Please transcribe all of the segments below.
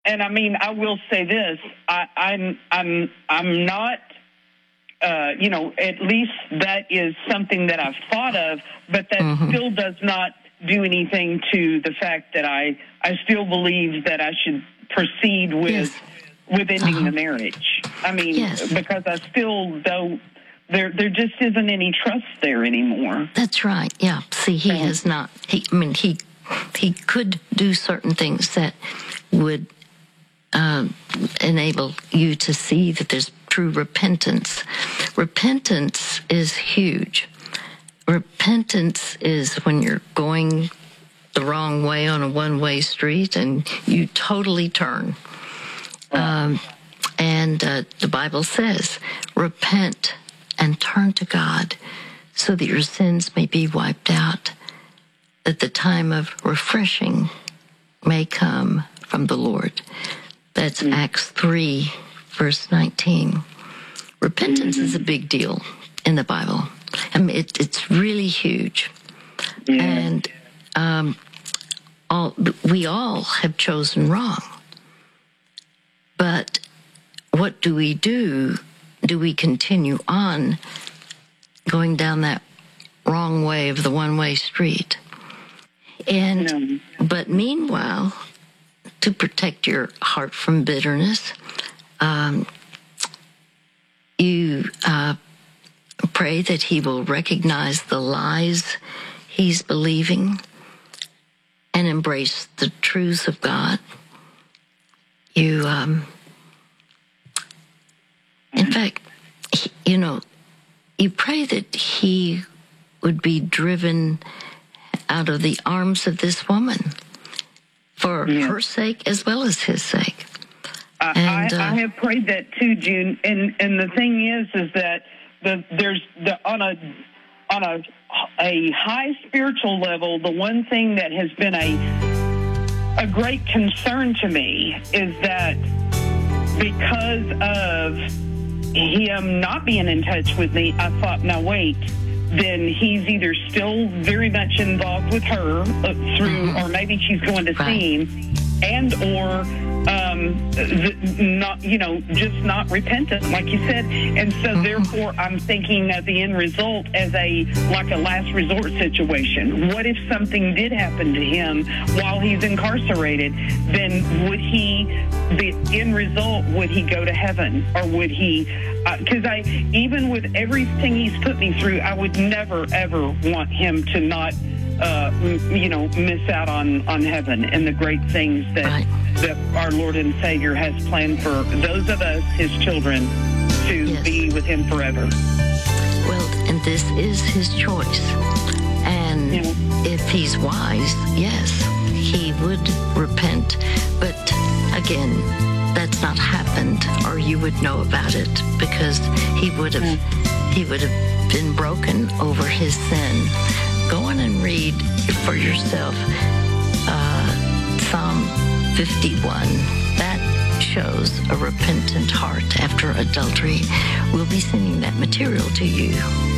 And I mean, I will say this: I'm not. At least that is something that I've thought of, but that still does not do anything to the fact that I still believe that I should proceed with ending the marriage. I mean, because I still don't. There just isn't any trust there anymore. That's right. Yeah. See, he has not. He could do certain things that would enable you to see that there's true repentance. Repentance is huge. Repentance is when you're going the wrong way on a one-way street and you totally turn. The Bible says, repent and turn to God so that your sins may be wiped out, that the time of refreshing may come from the Lord. That's Acts 3, verse 19. Repentance is a big deal in the Bible. I mean, it's really huge. Yeah. And we all have chosen wrong. But what do we do? Do we continue on going down that wrong way of the one-way street? But meanwhile, to protect your heart from bitterness, you pray that he will recognize the lies he's believing and embrace the truths of God. You, in fact, you pray that he would be driven out of the arms of this woman for her sake as well as his sake. I have prayed that too, June. And the thing is that on a high spiritual level, the one thing that has been a great concern to me is that because of him not being in touch with me, I thought, now wait, then he's either still very much involved with her or maybe she's going to see him, and or just not repentant, like you said. And so therefore I'm thinking of the end result as a last resort situation. What if something did happen to him while he's incarcerated? Then would the end result, would he go to heaven, or would he, because even with everything he's put me through, I would never ever want him to not miss out on heaven and the great things that our Lord and Savior has planned for those of us, his children, to be with him forever. Well, and this is his choice. And if he's wise, yes, he would repent. But again, that's not happened, or you would know about it, because he would have been broken over his sin. Go on and read for yourself Psalm 51. That shows a repentant heart after adultery. We'll be sending that material to you.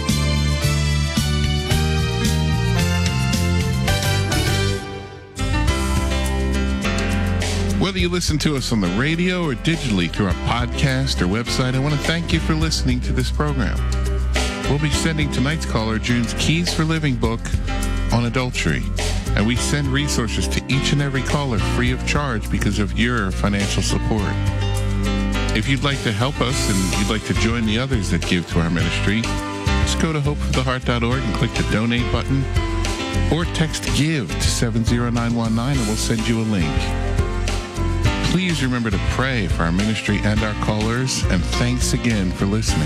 Whether you listen to us on the radio or digitally through our podcast or website, I want to thank you for listening to this program. We'll be sending tonight's caller June's Keys for Living book on adultery. And we send resources to each and every caller free of charge because of your financial support. If you'd like to help us and you'd like to join the others that give to our ministry, just go to hopefortheheart.org and click the donate button, or text GIVE to 70919 and we'll send you a link. Please remember to pray for our ministry and our callers, and thanks again for listening.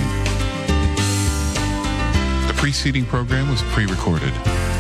The preceding program was pre-recorded.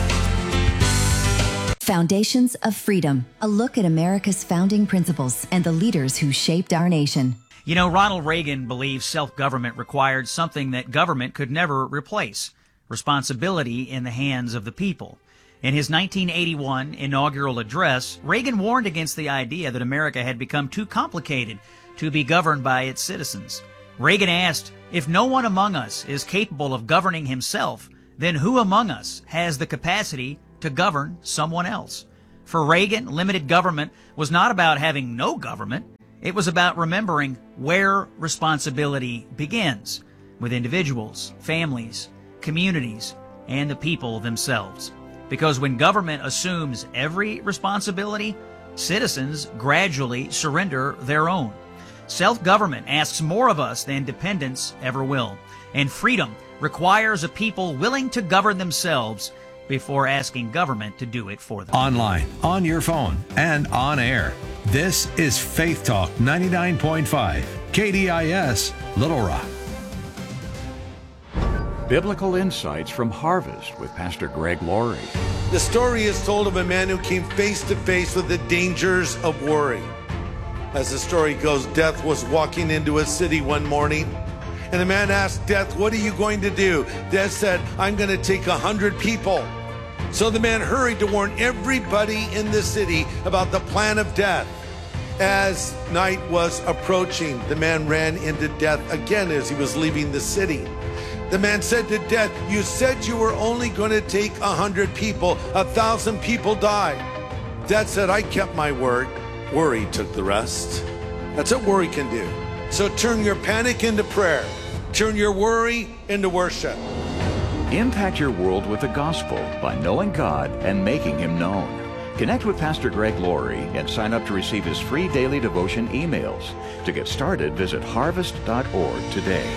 Foundations of Freedom, a look at America's founding principles and the leaders who shaped our nation. You know, Ronald Reagan believed self-government required something that government could never replace: responsibility in the hands of the people. In his 1981 inaugural address, Reagan warned against the idea that America had become too complicated to be governed by its citizens. Reagan asked, "If no one among us is capable of governing himself, then who among us has the capacity to govern someone else?" For Reagan, limited government was not about having no government. It was about remembering where responsibility begins, with individuals, families, communities, and the people themselves. Because when government assumes every responsibility, citizens gradually surrender their own. Self-government asks more of us than dependence ever will. And freedom requires a people willing to govern themselves before asking government to do it for them. Online, on your phone, and on air. This is Faith Talk 99.5, KDIS, Little Rock. Biblical Insights from Harvest with Pastor Greg Laurie. The story is told of a man who came face to face with the dangers of worry. As the story goes, Death was walking into a city one morning, and the man asked Death, "What are you going to do?" Death said, "I'm going to take 100 people." So the man hurried to warn everybody in the city about the plan of Death. As night was approaching, the man ran into Death again as he was leaving the city. The man said to Death, "You said you were only going to take 100 people. 1,000 people died." Death said, "I kept my word." Worry took the rest. That's what worry can do. So turn your panic into prayer. Turn your worry into worship. Impact your world with the gospel by knowing God and making Him known. Connect with Pastor Greg Laurie and sign up to receive his free daily devotion emails. To get started, visit harvest.org today.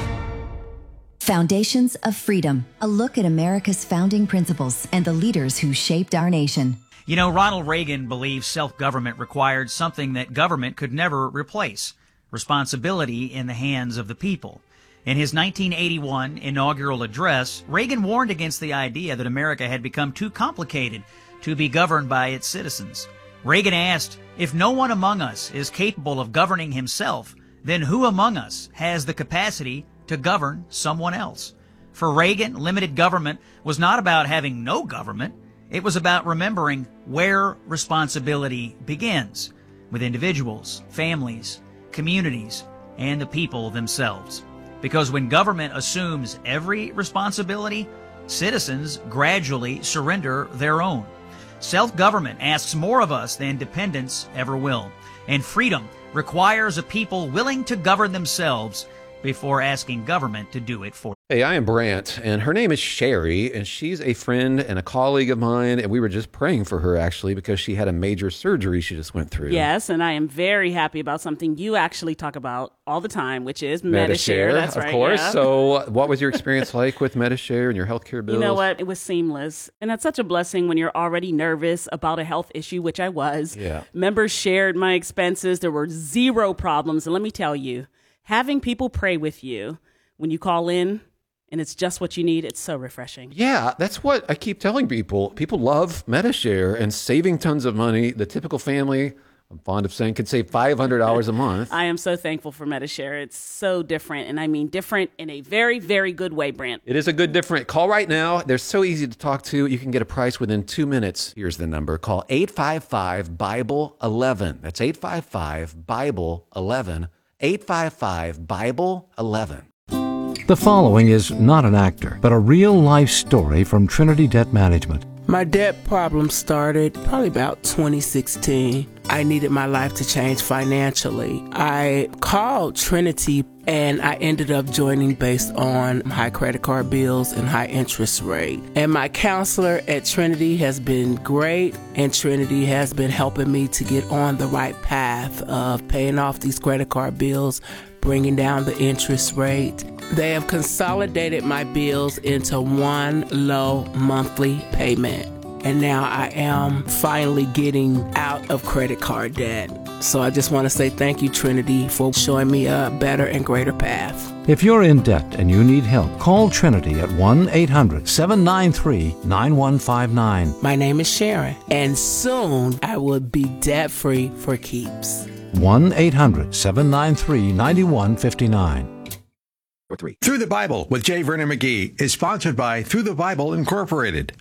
Foundations of Freedom, a look at America's founding principles and the leaders who shaped our nation. You know, Ronald Reagan believed self-government required something that government could never replace: responsibility in the hands of the people. In his 1981 inaugural address, Reagan warned against the idea that America had become too complicated to be governed by its citizens. Reagan asked, "If no one among us is capable of governing himself, then who among us has the capacity to govern someone else?" For Reagan, limited government was not about having no government. It was about remembering where responsibility begins, with individuals, families, communities, and the people themselves. Because when government assumes every responsibility, citizens gradually surrender their own. Self-government asks more of us than dependence ever will. And freedom requires a people willing to govern themselves before asking government to do it for them. Hey, I am Brant, and her name is Sherry, and she's a friend and a colleague of mine, and we were just praying for her, actually, because she had a major surgery she just went through. Yes, and I am very happy about something you actually talk about all the time, which is Medi-Share. That's right, of course. Yeah. So what was your experience like with Medi-Share and your healthcare bills? You know what? It was seamless. And that's such a blessing when you're already nervous about a health issue, which I was. Yeah. Members shared my expenses. There were zero problems. And let me tell you, having people pray with you when you call in, and it's just what you need, it's so refreshing. Yeah, that's what I keep telling people. People love Medi-Share and saving tons of money. The typical family, I'm fond of saying, could save $500 a month. I am so thankful for Medi-Share. It's so different, and I mean different in a very, very good way, Brant. It is a good different. Call right now. They're so easy to talk to. You can get a price within 2 minutes. Here's the number. Call 855-BIBLE-11. That's 855-BIBLE-11. 855-BIBLE-11. The following is not an actor, but a real-life story from Trinity Debt Management. My debt problem started probably about 2016. I needed my life to change financially. I called Trinity and I ended up joining based on high credit card bills and high interest rate. And my counselor at Trinity has been great, and Trinity has been helping me to get on the right path of paying off these credit card bills, bringing down the interest rate. They have consolidated my bills into one low monthly payment. And now I am finally getting out of credit card debt. So I just want to say thank you, Trinity, for showing me a better and greater path. If you're in debt and you need help, call Trinity at 1-800-793-9159. My name is Sharon, and soon I will be debt-free for keeps. 1-800-793-9159. Through the Bible with J. Vernon McGee is sponsored by Through the Bible Incorporated.